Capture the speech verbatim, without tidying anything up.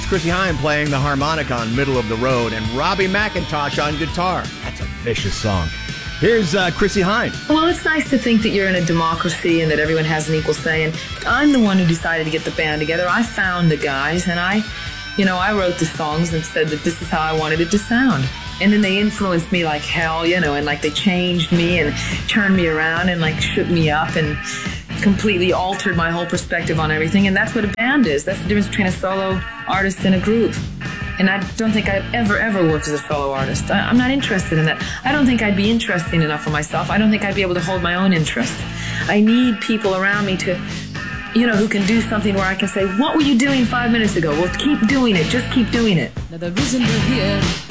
Chrissie Hynde playing the harmonica on Middle of the Road and Robbie McIntosh on guitar. That's a vicious song. Here's uh, Chrissie Hynde. Well, it's nice to think that you're in a democracy and that everyone has an equal say. And I'm the one who decided to get the band together. I found the guys, and I, you know, I wrote the songs and said that this is how I wanted it to sound. And then they influenced me like hell, you know, and like they changed me and turned me around and like shook me up and completely altered my whole perspective on everything. And that's what a band is. That's the difference between a solo artist and a group. And I don't think I'd ever, ever work as a solo artist. I, I'm not interested in that. I don't think I'd be interesting enough for myself. I don't think I'd be able to hold my own interest. I need people around me to, you know, who can do something where I can say, what were you doing five minutes ago? Well, keep doing it. Just keep doing it. Now the reason we're here